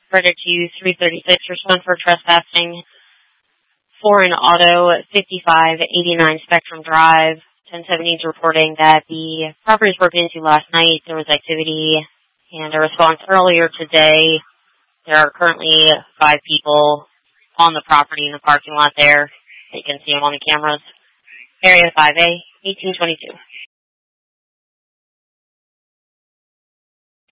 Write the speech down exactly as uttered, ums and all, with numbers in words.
Predator two, three thirty-six, respond for trespassing. Foreign Auto, fifty-five eighty-nine Spectrum Drive. ten seventy is reporting that the property was broken into last night. There was activity and a response earlier today. There are currently five people on the property in the parking lot there. You can see them on the cameras. Area five A, eighteen twenty-two.